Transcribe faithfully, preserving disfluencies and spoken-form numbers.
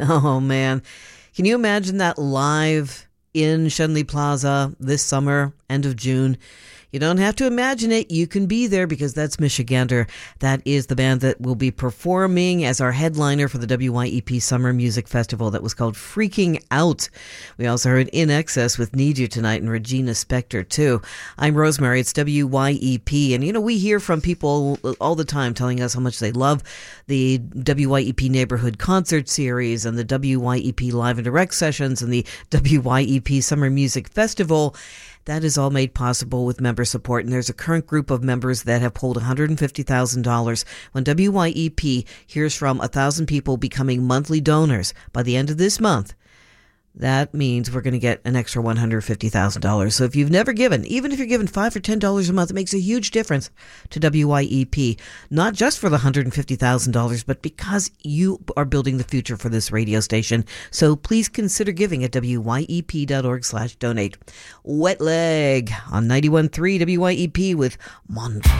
Oh, man. Can you imagine that live in Shenley Plaza this summer, end of June? You don't have to imagine it. You can be there because that's Michigander. That is the band that will be performing as our headliner for the W Y E P Summer Music Festival that was called Freaking Out. We also heard In Excess with Need You Tonight and Regina Spektor, too. I'm Rosemary. It's W Y E P. And, you know, we hear from people all the time telling us how much they love the W Y E P Neighborhood Concert Series and the W Y E P Live and Direct Sessions and the W Y E P Summer Music Festival. That is all made possible with member support, and there's a current group of members that have pulled one hundred fifty thousand dollars. When W Y E P hears from one thousand people becoming monthly donors by the end of this month, that means we're going to get an extra one hundred fifty thousand dollars. So if you've never given, even if you're given five dollars or ten dollars a month, it makes a huge difference to W Y E P, not just for the one hundred fifty thousand dollars, but because you are building the future for this radio station. So please consider giving at W Y E P dot org slash donate. Wet Leg on ninety-one point three W Y E P with Mon.